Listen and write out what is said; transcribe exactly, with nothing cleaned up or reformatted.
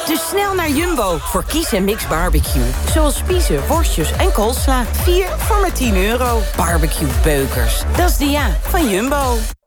Dus snel naar Jumbo voor kies en mix barbecue. Zoals spiezen, worstjes en koolsla. vier voor maar tien euro. Barbecue beukers. Dat is de ja van Jumbo.